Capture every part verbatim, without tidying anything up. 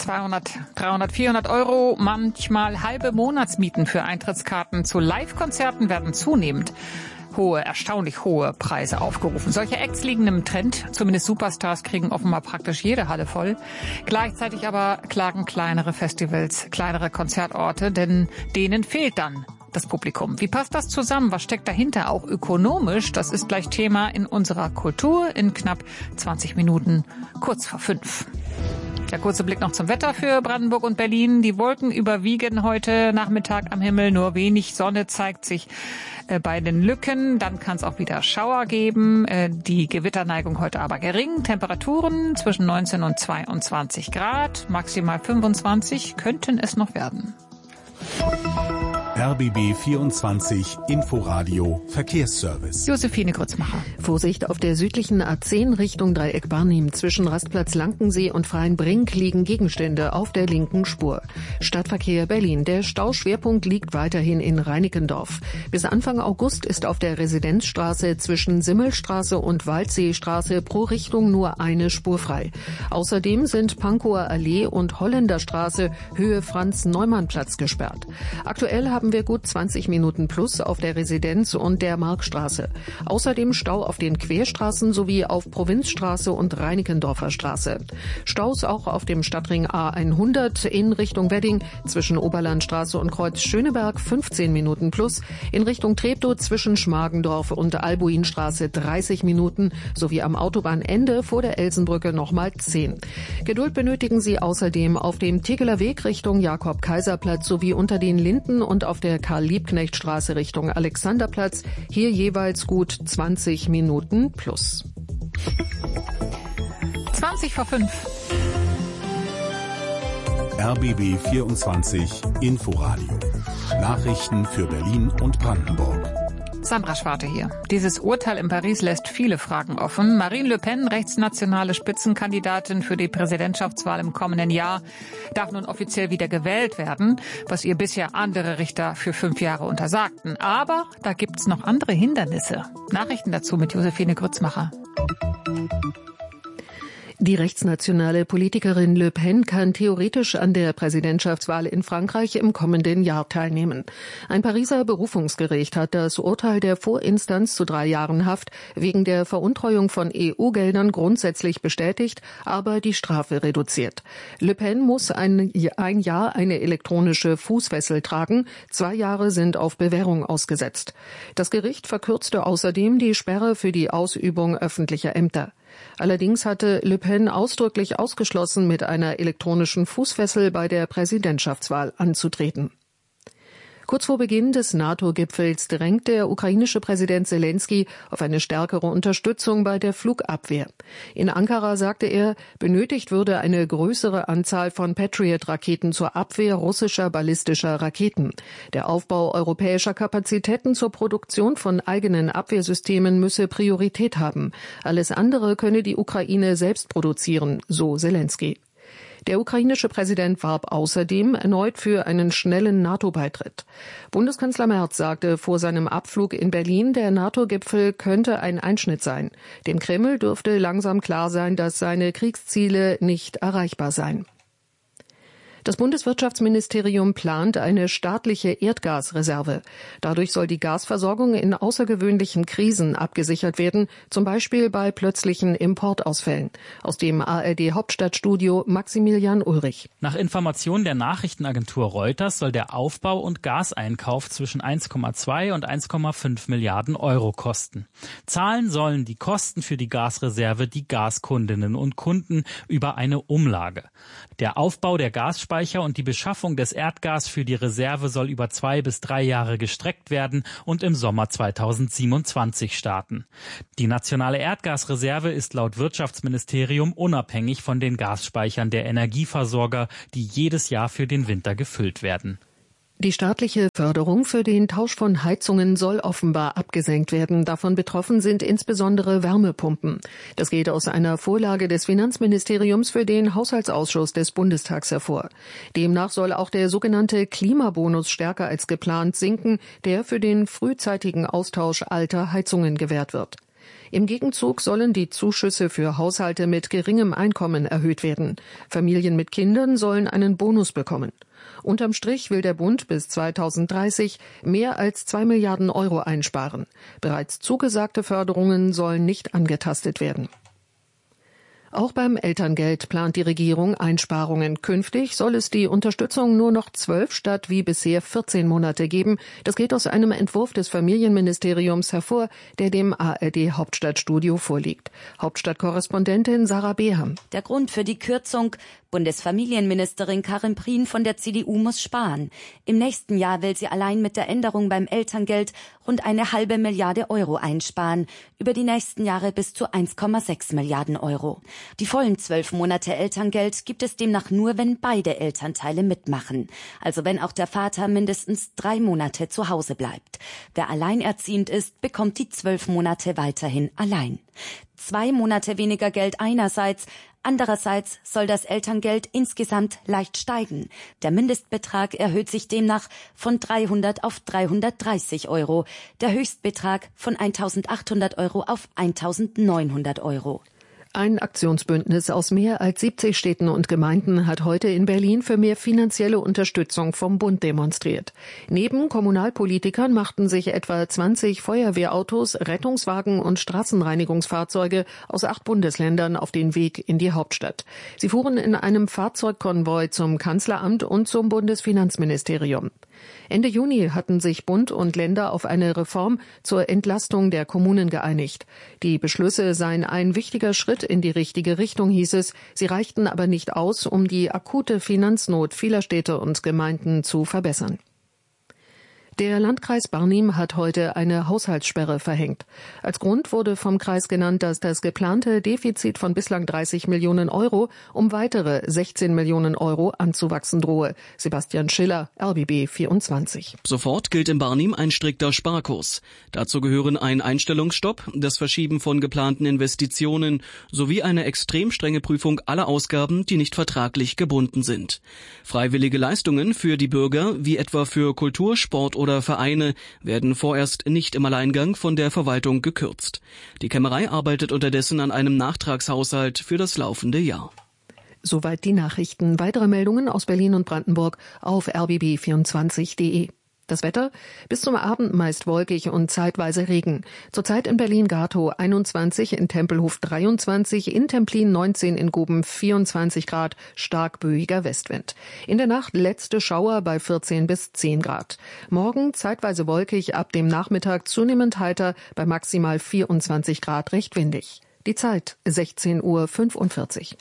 zweihundert, dreihundert, vierhundert Euro, manchmal halbe Monatsmieten für Eintrittskarten zu Live-Konzerten werden zunehmend hohe, erstaunlich hohe Preise aufgerufen. Solche Acts liegen im Trend. Zumindest Superstars kriegen offenbar praktisch jede Halle voll. Gleichzeitig aber klagen kleinere Festivals, kleinere Konzertorte, denn denen fehlt dann das Publikum. Wie passt das zusammen? Was steckt dahinter? Auch ökonomisch? Das ist gleich Thema in unserer Kultur in knapp zwanzig Minuten, kurz vor fünf. Der kurze Blick noch zum Wetter für Brandenburg und Berlin. Die Wolken überwiegen heute Nachmittag am Himmel. Nur wenig Sonne zeigt sich bei den Lücken. Dann kann es auch wieder Schauer geben. Die Gewitterneigung heute aber gering. Temperaturen zwischen neunzehn und zweiundzwanzig Grad. Maximal fünfundzwanzig könnten es noch werden. R B B vierundzwanzig Inforadio Verkehrsservice. Josephine Grützmacher. Vorsicht auf der südlichen A zehn Richtung Dreieck Barnim. Zwischen Rastplatz Lankensee und Freienbrink liegen Gegenstände auf der linken Spur. Stadtverkehr Berlin. Der Stauschwerpunkt liegt weiterhin in Reinickendorf. Bis Anfang August ist auf der Residenzstraße zwischen Simmelstraße und Waldseestraße pro Richtung nur eine Spur frei. Außerdem sind Pankower Allee und Holländerstraße Höhe Franz-Neumann-Platz gesperrt. Aktuell haben wir gut zwanzig Minuten plus auf der Residenz und der Markstraße. Außerdem Stau auf den Querstraßen sowie auf Provinzstraße und Reinickendorfer Straße. Staus auch auf dem Stadtring A hundert in Richtung Wedding zwischen Oberlandstraße und Kreuz Schöneberg fünfzehn Minuten plus. In Richtung Treptow zwischen Schmargendorf und Albuinstraße dreißig Minuten sowie am Autobahnende vor der Elsenbrücke nochmal zehn. Geduld benötigen Sie außerdem auf dem Tegeler Weg Richtung Jakob-Kaiser-Platz sowie unter den Linden und auf der Karl-Liebknecht-Straße Richtung Alexanderplatz. Hier jeweils gut zwanzig Minuten plus. zwanzig vor fünf. R B B vierundzwanzig Inforadio. Nachrichten für Berlin und Brandenburg. Sandra Schwarte hier. Dieses Urteil in Paris lässt viele Fragen offen. Marine Le Pen, rechtsnationale Spitzenkandidatin für die Präsidentschaftswahl im kommenden Jahr, darf nun offiziell wieder gewählt werden, was ihr bisher andere Richter für fünf Jahre untersagten. Aber da gibt's noch andere Hindernisse. Nachrichten dazu mit Josephine Grützmacher. Die rechtsnationale Politikerin Le Pen kann theoretisch an der Präsidentschaftswahl in Frankreich im kommenden Jahr teilnehmen. Ein Pariser Berufungsgericht hat das Urteil der Vorinstanz zu drei Jahren Haft wegen der Veruntreuung von E U-Geldern grundsätzlich bestätigt, aber die Strafe reduziert. Le Pen muss ein, ein Jahr eine elektronische Fußfessel tragen, zwei Jahre sind auf Bewährung ausgesetzt. Das Gericht verkürzte außerdem die Sperre für die Ausübung öffentlicher Ämter. Allerdings hatte Le Pen ausdrücklich ausgeschlossen, mit einer elektronischen Fußfessel bei der Präsidentschaftswahl anzutreten. Kurz vor Beginn des NATO-Gipfels drängt der ukrainische Präsident Zelensky auf eine stärkere Unterstützung bei der Flugabwehr. In Ankara sagte er, benötigt würde eine größere Anzahl von Patriot-Raketen zur Abwehr russischer ballistischer Raketen. Der Aufbau europäischer Kapazitäten zur Produktion von eigenen Abwehrsystemen müsse Priorität haben. Alles andere könne die Ukraine selbst produzieren, so Zelensky. Der ukrainische Präsident warb außerdem erneut für einen schnellen NATO-Beitritt. Bundeskanzler Merz sagte vor seinem Abflug in Berlin, der NATO-Gipfel könnte ein Einschnitt sein. Dem Kreml dürfte langsam klar sein, dass seine Kriegsziele nicht erreichbar seien. Das Bundeswirtschaftsministerium plant eine staatliche Erdgasreserve. Dadurch soll die Gasversorgung in außergewöhnlichen Krisen abgesichert werden, zum Beispiel bei plötzlichen Importausfällen. Aus dem A R D-Hauptstadtstudio Maximilian Ulrich. Nach Informationen der Nachrichtenagentur Reuters soll der Aufbau und Gaseinkauf zwischen eins Komma zwei und eins Komma fünf Milliarden Euro kosten. Zahlen sollen die Kosten für die Gasreserve die Gaskundinnen und Kunden über eine Umlage. Der Aufbau der Gasspeicher und die Beschaffung des Erdgas für die Reserve soll über zwei bis drei Jahre gestreckt werden und im Sommer zweitausendsiebenundzwanzig starten. Die nationale Erdgasreserve ist laut Wirtschaftsministerium unabhängig von den Gasspeichern der Energieversorger, die jedes Jahr für den Winter gefüllt werden. Die staatliche Förderung für den Tausch von Heizungen soll offenbar abgesenkt werden. Davon betroffen sind insbesondere Wärmepumpen. Das geht aus einer Vorlage des Finanzministeriums für den Haushaltsausschuss des Bundestags hervor. Demnach soll auch der sogenannte Klimabonus stärker als geplant sinken, der für den frühzeitigen Austausch alter Heizungen gewährt wird. Im Gegenzug sollen die Zuschüsse für Haushalte mit geringem Einkommen erhöht werden. Familien mit Kindern sollen einen Bonus bekommen. Unterm Strich will der Bund bis zweitausenddreißig mehr als zwei Milliarden Euro einsparen. Bereits zugesagte Förderungen sollen nicht angetastet werden. Auch beim Elterngeld plant die Regierung Einsparungen. Künftig soll es die Unterstützung nur noch zwölf statt wie bisher vierzehn Monate geben. Das geht aus einem Entwurf des Familienministeriums hervor, der dem A R D Hauptstadtstudio vorliegt. Hauptstadtkorrespondentin Sarah Beham. Der Grund für die Kürzung: Bundesfamilienministerin Karin Prien von der C D U muss sparen. Im nächsten Jahr will sie allein mit der Änderung beim Elterngeld rund eine halbe Milliarde Euro einsparen. Über die nächsten Jahre bis zu eins Komma sechs Milliarden Euro. Die vollen zwölf Monate Elterngeld gibt es demnach nur, wenn beide Elternteile mitmachen. Also wenn auch der Vater mindestens drei Monate zu Hause bleibt. Wer alleinerziehend ist, bekommt die zwölf Monate weiterhin allein. Zwei Monate weniger Geld einerseits, andererseits soll das Elterngeld insgesamt leicht steigen. Der Mindestbetrag erhöht sich demnach von dreihundert auf dreihundertdreißig Euro, der Höchstbetrag von eintausendachthundert Euro auf eintausendneunhundert Euro. Ein Aktionsbündnis aus mehr als siebzig Städten und Gemeinden hat heute in Berlin für mehr finanzielle Unterstützung vom Bund demonstriert. Neben Kommunalpolitikern machten sich etwa zwanzig Feuerwehrautos, Rettungswagen und Straßenreinigungsfahrzeuge aus acht Bundesländern auf den Weg in die Hauptstadt. Sie fuhren in einem Fahrzeugkonvoi zum Kanzleramt und zum Bundesfinanzministerium. Ende Juni hatten sich Bund und Länder auf eine Reform zur Entlastung der Kommunen geeinigt. Die Beschlüsse seien ein wichtiger Schritt in die richtige Richtung, hieß es. Sie reichten aber nicht aus, um die akute Finanznot vieler Städte und Gemeinden zu verbessern. Der Landkreis Barnim hat heute eine Haushaltssperre verhängt. Als Grund wurde vom Kreis genannt, dass das geplante Defizit von bislang dreißig Millionen Euro um weitere sechzehn Millionen Euro anzuwachsen drohe. Sebastian Schiller, R B B vierundzwanzig. Sofort gilt in Barnim ein strikter Sparkurs. Dazu gehören ein Einstellungsstopp, das Verschieben von geplanten Investitionen sowie eine extrem strenge Prüfung aller Ausgaben, die nicht vertraglich gebunden sind. Freiwillige Leistungen für die Bürger, wie etwa für Kultur, Sport oder Vereine, werden vorerst nicht im Alleingang von der Verwaltung gekürzt. Die Kämmerei arbeitet unterdessen an einem Nachtragshaushalt für das laufende Jahr. Soweit die Nachrichten. Weitere Meldungen aus Berlin und Brandenburg auf r b b vierundzwanzig punkt de. Das Wetter: bis zum Abend meist wolkig und zeitweise Regen. Zurzeit in Berlin-Gatow einundzwanzig, in Tempelhof dreiundzwanzig, in Templin neunzehn, in Guben vierundzwanzig Grad, stark böiger Westwind. In der Nacht letzte Schauer bei vierzehn bis zehn Grad. Morgen zeitweise wolkig, ab dem Nachmittag zunehmend heiter, bei maximal vierundzwanzig Grad recht windig. Die Zeit sechzehn Uhr fünfundvierzig.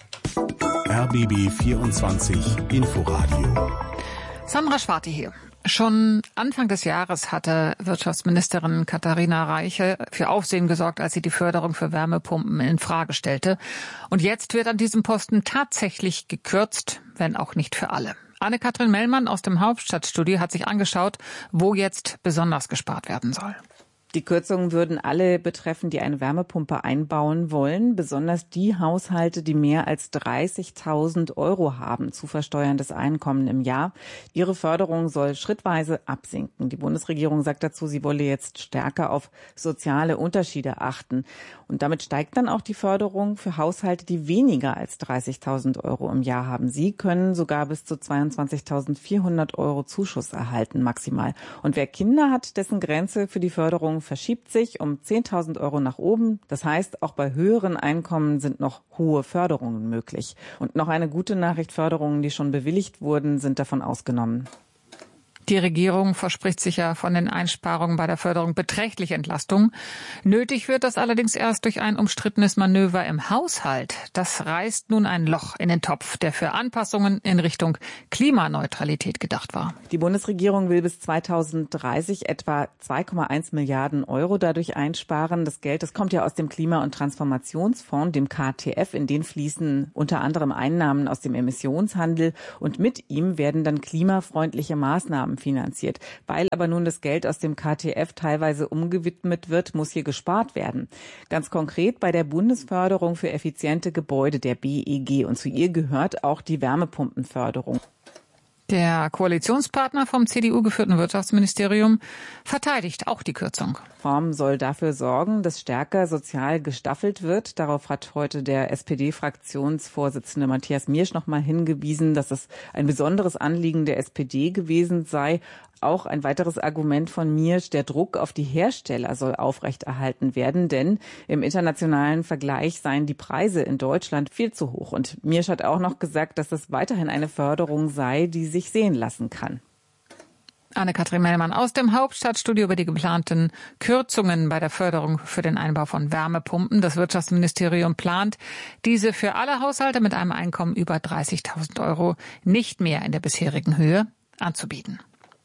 R B B vierundzwanzig Inforadio. Sandra Schwarte hier. Schon Anfang des Jahres hatte Wirtschaftsministerin Katharina Reiche für Aufsehen gesorgt, als sie die Förderung für Wärmepumpen in Frage stellte. Und jetzt wird an diesem Posten tatsächlich gekürzt, wenn auch nicht für alle. Anne-Kathrin Mellmann aus dem Hauptstadtstudio hat sich angeschaut, wo jetzt besonders gespart werden soll. Die Kürzungen würden alle betreffen, die eine Wärmepumpe einbauen wollen, besonders die Haushalte, die mehr als dreißigtausend Euro haben, zu versteuerndes Einkommen im Jahr. Ihre Förderung soll schrittweise absinken. Die Bundesregierung sagt dazu, sie wolle jetzt stärker auf soziale Unterschiede achten. Und damit steigt dann auch die Förderung für Haushalte, die weniger als dreißigtausend Euro im Jahr haben. Sie können sogar bis zu zweiundzwanzigtausendvierhundert Euro Zuschuss erhalten, maximal. Und wer Kinder hat, dessen Grenze für die Förderung verschiebt sich um zehntausend Euro nach oben. Das heißt, auch bei höheren Einkommen sind noch hohe Förderungen möglich. Und noch eine gute Nachricht: Förderungen, die schon bewilligt wurden, sind davon ausgenommen. Die Regierung verspricht sich ja von den Einsparungen bei der Förderung beträchtliche Entlastung. Nötig wird das allerdings erst durch ein umstrittenes Manöver im Haushalt. Das reißt nun ein Loch in den Topf, der für Anpassungen in Richtung Klimaneutralität gedacht war. Die Bundesregierung will bis zweitausenddreißig etwa zwei Komma eins Milliarden Euro dadurch einsparen. Das Geld, das kommt ja aus dem Klima- und Transformationsfonds, dem K T F. In den fließen unter anderem Einnahmen aus dem Emissionshandel. Und mit ihm werden dann klimafreundliche Maßnahmen finanziert. Weil aber nun das Geld aus dem K T F teilweise umgewidmet wird, muss hier gespart werden. Ganz konkret bei der Bundesförderung für effiziente Gebäude, der B E G. Und zu ihr gehört auch die Wärmepumpenförderung. Der Koalitionspartner vom C D U-geführten Wirtschaftsministerium verteidigt auch die Kürzung. Die Reform soll dafür sorgen, dass stärker sozial gestaffelt wird. Darauf hat heute der S P D-Fraktionsvorsitzende Matthias Miersch noch mal hingewiesen, dass es ein besonderes Anliegen der S P D gewesen sei. Auch ein weiteres Argument von Miersch: Der Druck auf die Hersteller soll aufrechterhalten werden, denn im internationalen Vergleich seien die Preise in Deutschland viel zu hoch. Und Miersch hat auch noch gesagt, dass es weiterhin eine Förderung sei, die sich sehen lassen kann. Anne-Kathrin Mellmann aus dem Hauptstadtstudio über die geplanten Kürzungen bei der Förderung für den Einbau von Wärmepumpen. Das Wirtschaftsministerium plant, diese für alle Haushalte mit einem Einkommen über dreißigtausend Euro nicht mehr in der bisherigen Höhe anzubieten.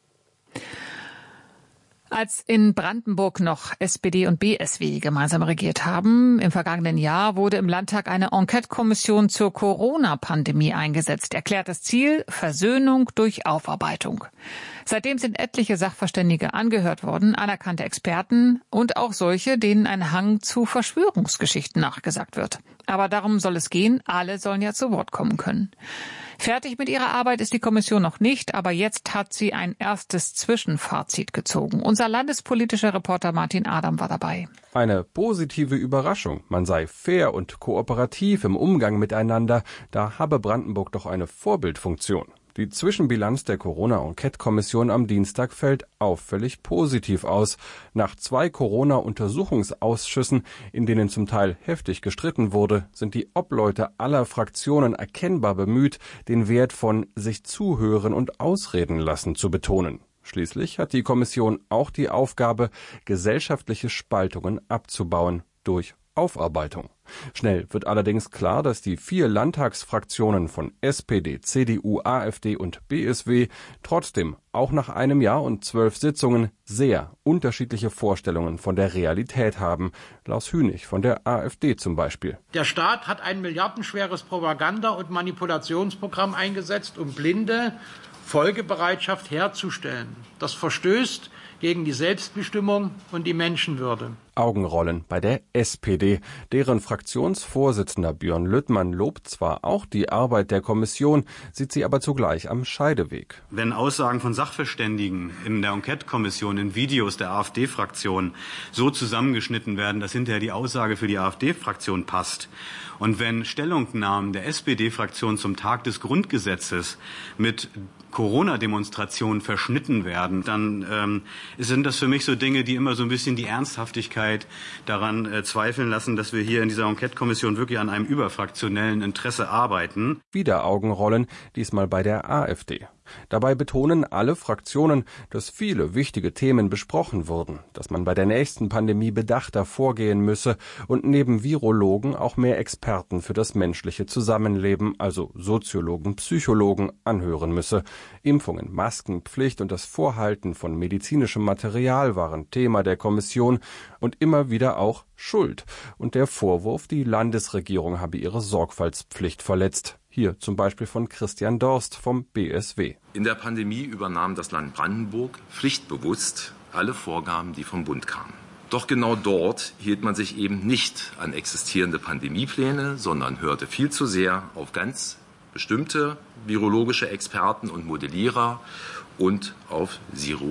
Als in Brandenburg noch S P D und B S W gemeinsam regiert haben, im vergangenen Jahr wurde im Landtag eine Enquete-Kommission zur Corona-Pandemie eingesetzt. Erklärtes Ziel: Versöhnung durch Aufarbeitung. Seitdem sind etliche Sachverständige angehört worden, anerkannte Experten und auch solche, denen ein Hang zu Verschwörungsgeschichten nachgesagt wird. Aber darum soll es gehen, alle sollen ja zu Wort kommen können. Fertig mit ihrer Arbeit ist die Kommission noch nicht, aber jetzt hat sie ein erstes Zwischenfazit gezogen. Unser landespolitischer Reporter Martin Adam war dabei. Eine positive Überraschung. Man sei fair und kooperativ im Umgang miteinander. Da habe Brandenburg doch eine Vorbildfunktion. Die Zwischenbilanz der Corona-Enquete-Kommission am Dienstag fällt auffällig positiv aus. Nach zwei Corona-Untersuchungsausschüssen, in denen zum Teil heftig gestritten wurde, sind die Obleute aller Fraktionen erkennbar bemüht, den Wert von sich zuhören und ausreden lassen zu betonen. Schließlich hat die Kommission auch die Aufgabe, gesellschaftliche Spaltungen abzubauen durch Aufarbeitung. Schnell wird allerdings klar, dass die vier Landtagsfraktionen von S P D, C D U, AfD und B S W trotzdem auch nach einem Jahr und zwölf Sitzungen sehr unterschiedliche Vorstellungen von der Realität haben. Klaus Hünig von der AfD zum Beispiel. Der Staat hat ein milliardenschweres Propaganda- und Manipulationsprogramm eingesetzt, um blinde Folgebereitschaft herzustellen. Das verstößt gegen die Selbstbestimmung und die Menschenwürde. Augenrollen bei der S P D. Deren Fraktionsvorsitzender Björn Lüttmann lobt zwar auch die Arbeit der Kommission, sieht sie aber zugleich am Scheideweg. Wenn Aussagen von Sachverständigen in der Enquete-Kommission, in Videos der AfD-Fraktion so zusammengeschnitten werden, dass hinterher die Aussage für die AfD-Fraktion passt, und wenn Stellungnahmen der S P D-Fraktion zum Tag des Grundgesetzes mit Corona-Demonstrationen verschnitten werden, dann ähm, sind das für mich so Dinge, die immer so ein bisschen die Ernsthaftigkeit daran äh, zweifeln lassen, dass wir hier in dieser Enquete-Kommission wirklich an einem überfraktionellen Interesse arbeiten. Wieder Augenrollen, diesmal bei der AfD. Dabei betonen alle Fraktionen, dass viele wichtige Themen besprochen wurden, dass man bei der nächsten Pandemie bedachter vorgehen müsse und neben Virologen auch mehr Experten für das menschliche Zusammenleben, also Soziologen, Psychologen, anhören müsse. Impfungen, Maskenpflicht und das Vorhalten von medizinischem Material waren Thema der Kommission und immer wieder auch Schuld und der Vorwurf, die Landesregierung habe ihre Sorgfaltspflicht verletzt. Hier zum Beispiel von Christian Dorst vom B S W. In der Pandemie übernahm das Land Brandenburg pflichtbewusst alle Vorgaben, die vom Bund kamen. Doch genau dort hielt man sich eben nicht an existierende Pandemiepläne, sondern hörte viel zu sehr auf ganz bestimmte virologische Experten und Modellierer und auf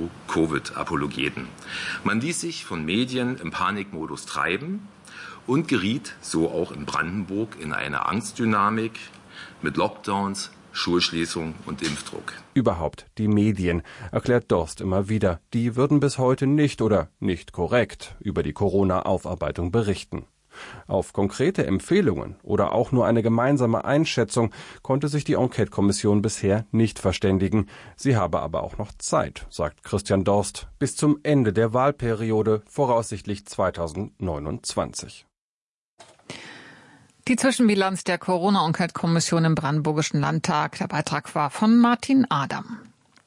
Zero-Covid-Apologeten. Man ließ sich von Medien im Panikmodus treiben und geriet so auch in Brandenburg in eine Angstdynamik mit Lockdowns, Schulschließung und Impfdruck. Überhaupt die Medien, erklärt Dorst immer wieder, die würden bis heute nicht oder nicht korrekt über die Corona-Aufarbeitung berichten. Auf konkrete Empfehlungen oder auch nur eine gemeinsame Einschätzung konnte sich die Enquete-Kommission bisher nicht verständigen. Sie habe aber auch noch Zeit, sagt Christian Dorst, bis zum Ende der Wahlperiode, voraussichtlich zweitausendneunundzwanzig. Die Zwischenbilanz der Corona-Enquete-Kommission im Brandenburgischen Landtag. Der Beitrag war von Martin Adam.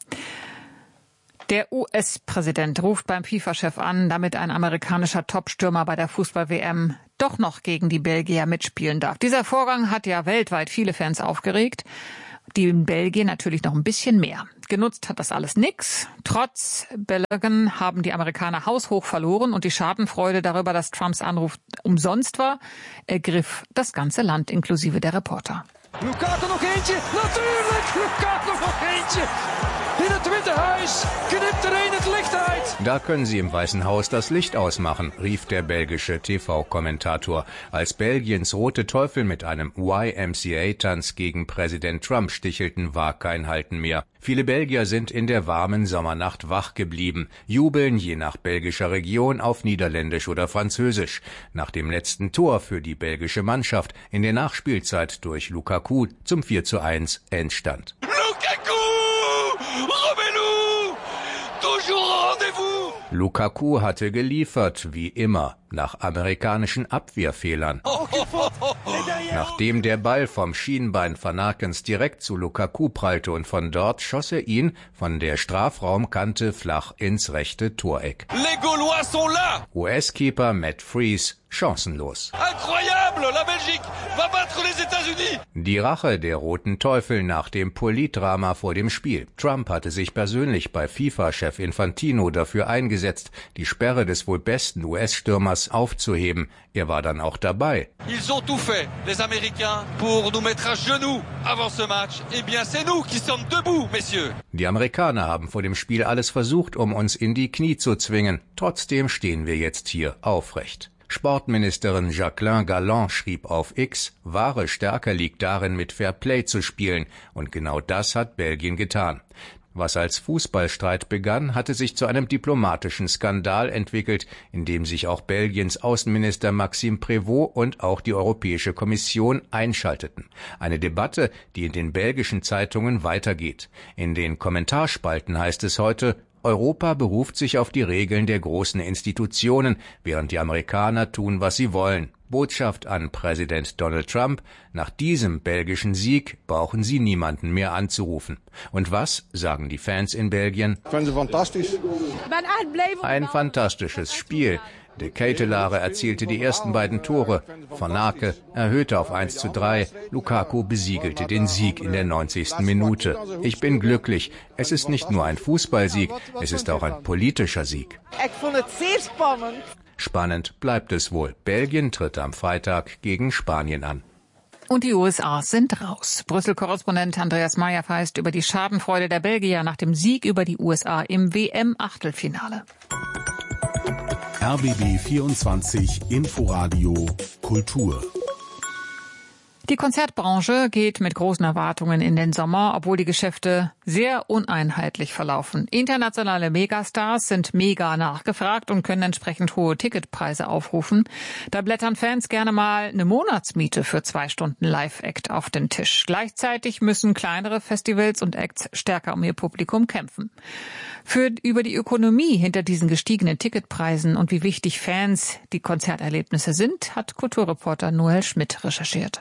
Der U S-Präsident ruft beim FIFA-Chef an, damit ein amerikanischer Top-Stürmer bei der Fußball-W M doch noch gegen die Belgier mitspielen darf. Dieser Vorgang hat ja weltweit viele Fans aufgeregt. Die in Belgien natürlich noch ein bisschen mehr. Genutzt hat das alles nix. Trotz Belgien haben die Amerikaner haushoch verloren und die Schadenfreude darüber, dass Trumps Anruf umsonst war, ergriff das ganze Land inklusive der Reporter. Lukaku nog eentje, natuurlijk! Lukaku nog eentje! In het Witte Huis knippt er een het Licht uit. Da können Sie im Weißen Haus das Licht ausmachen, rief der belgische T V-Kommentator, als Belgiens Rote Teufel mit einem Y M C A-Tanz gegen Präsident Trump stichelten, war kein Halten mehr. Viele Belgier sind in der warmen Sommernacht wach geblieben, jubeln je nach belgischer Region auf Niederländisch oder Französisch. Nach dem letzten Tor für die belgische Mannschaft in der Nachspielzeit durch Lukaku zum vier zu eins Endstand. Lukaku hatte geliefert, wie immer, nach amerikanischen Abwehrfehlern. Nachdem der Ball vom Schienbein Van Akens direkt zu Lukaku prallte und von dort schoss er ihn von der Strafraumkante flach ins rechte Toreck. U S-Keeper Matt Freese chancenlos. Die Rache der Roten Teufel nach dem Politdrama vor dem Spiel. Trump hatte sich persönlich bei FIFA-Chef Infantino dafür eingesetzt, die Sperre des wohl besten U S-Stürmers aufzuheben. Er war dann auch dabei. Ils ont tout fait, les Américains, pour nous mettre à genoux avant ce match. Eh bien, c'est nous qui sommes debout, messieurs. Die Amerikaner haben vor dem Spiel alles versucht, um uns in die Knie zu zwingen. Trotzdem stehen wir jetzt hier aufrecht. Sportministerin Jacqueline Galland schrieb auf X, wahre Stärke liegt darin, mit Fair Play zu spielen. Und genau das hat Belgien getan. Was als Fußballstreit begann, hatte sich zu einem diplomatischen Skandal entwickelt, in dem sich auch Belgiens Außenminister Maxime Prévost und auch die Europäische Kommission einschalteten. Eine Debatte, die in den belgischen Zeitungen weitergeht. In den Kommentarspalten heißt es heute, Europa beruft sich auf die Regeln der großen Institutionen, während die Amerikaner tun, was sie wollen. Botschaft an Präsident Donald Trump: Nach diesem belgischen Sieg brauchen Sie niemanden mehr anzurufen. Und was sagen die Fans in Belgien? Ein fantastisches Spiel. De Ketelare erzielte die ersten beiden Tore. Van Aken erhöhte auf eins zu drei. Lukaku besiegelte den Sieg in der neunzigsten Minute. Ich bin glücklich. Es ist nicht nur ein Fußballsieg, es ist auch ein politischer Sieg. Spannend bleibt es wohl. Belgien tritt am Freitag gegen Spanien an. Und die U S A sind raus. Brüssel-Korrespondent Andreas Meyer-Feist über die Schadenfreude der Belgier nach dem Sieg über die U S A im W M-Achtelfinale. R B B vierundzwanzig Inforadio Kultur. Die Konzertbranche geht mit großen Erwartungen in den Sommer, obwohl die Geschäfte sehr uneinheitlich verlaufen. Internationale Megastars sind mega nachgefragt und können entsprechend hohe Ticketpreise aufrufen. Da blättern Fans gerne mal eine Monatsmiete für zwei Stunden Live-Act auf den Tisch. Gleichzeitig müssen kleinere Festivals und Acts stärker um ihr Publikum kämpfen. Für über die Ökonomie hinter diesen gestiegenen Ticketpreisen und wie wichtig Fans die Konzerterlebnisse sind, hat Kulturreporter Noel Schmidt recherchiert.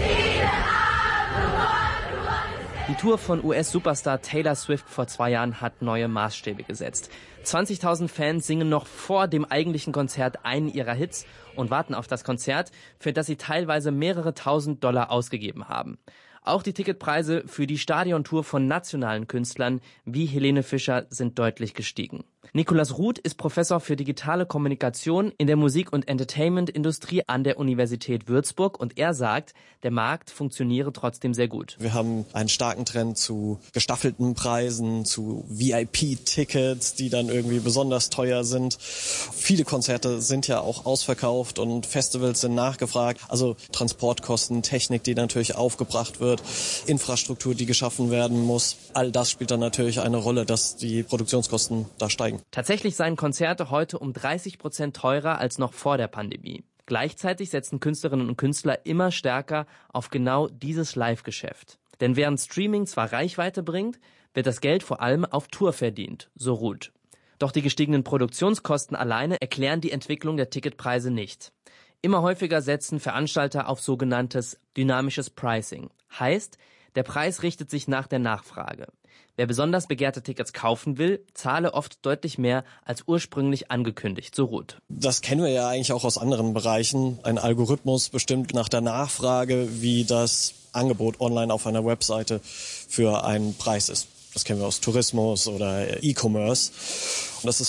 Die Tour von U S-Superstar Taylor Swift vor zwei Jahren hat neue Maßstäbe gesetzt. zwanzigtausend Fans singen noch vor dem eigentlichen Konzert einen ihrer Hits und warten auf das Konzert, für das sie teilweise mehrere tausend Dollar ausgegeben haben. Auch die Ticketpreise für die Stadiontour von nationalen Künstlern wie Helene Fischer sind deutlich gestiegen. Nicolas Ruth ist Professor für digitale Kommunikation in der Musik- und Entertainment-Industrie an der Universität Würzburg und er sagt, der Markt funktioniere trotzdem sehr gut. Wir haben einen starken Trend zu gestaffelten Preisen, zu V I P-Tickets, die dann irgendwie besonders teuer sind. Viele Konzerte sind ja auch ausverkauft und Festivals sind nachgefragt. Also Transportkosten, Technik, die natürlich aufgebracht wird, Infrastruktur, die geschaffen werden muss. All das spielt dann natürlich eine Rolle, dass die Produktionskosten da steigen. Tatsächlich seien Konzerte heute um dreißig Prozent teurer als noch vor der Pandemie. Gleichzeitig setzen Künstlerinnen und Künstler immer stärker auf genau dieses Live-Geschäft. Denn während Streaming zwar Reichweite bringt, wird das Geld vor allem auf Tour verdient, so Ruth. Doch die gestiegenen Produktionskosten alleine erklären die Entwicklung der Ticketpreise nicht. Immer häufiger setzen Veranstalter auf sogenanntes dynamisches Pricing. Heißt, der Preis richtet sich nach der Nachfrage. Wer besonders begehrte Tickets kaufen will, zahle oft deutlich mehr als ursprünglich angekündigt, so Ruth. Das kennen wir ja eigentlich auch aus anderen Bereichen. Ein Algorithmus bestimmt nach der Nachfrage, wie das Angebot online auf einer Webseite für einen Preis ist. Das kennen wir aus Tourismus oder E-Commerce. Und das ist